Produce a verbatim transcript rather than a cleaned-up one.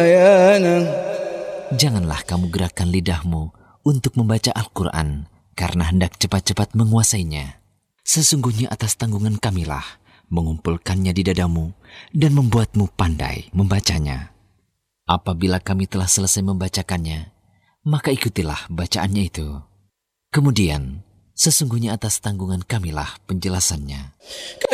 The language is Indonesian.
Janganlah kamu gerakkan lidahmu untuk membaca Al-Quran, karena hendak cepat-cepat menguasainya. Sesungguhnya atas tanggungan kamilah mengumpulkannya di dadamu dan membuatmu pandai membacanya. Apabila kami telah selesai membacakannya, maka ikutilah bacaannya itu. Kemudian, sesungguhnya atas tanggungan kamilah penjelasannya.